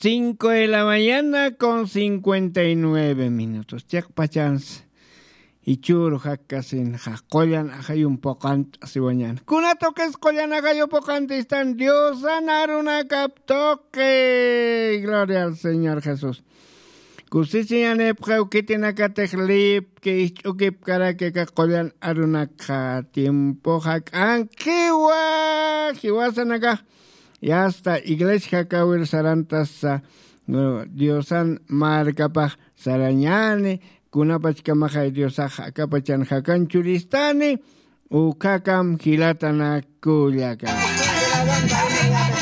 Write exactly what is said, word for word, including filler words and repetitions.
cinco de la mañana con cincuenta y nueve minutos. Chak pachans. Y churu hakasin hakoyan ajayun pokant asiwañan. Kunato que escoyan ajayo pokant están Dios anaruna captoque. Gloria al Señor Jesús. Kusisiyan epjau kitinaka tejlip que ichukip kara que kakoyan arunaka tiempo hak ankiwa hiwasanaka. Y hasta iglesia kawir sarantas Diosan markapaj sarañane. Kuna pachkamaja Diosaja kapachan hakan churistani u kakam hilatana kulyaka.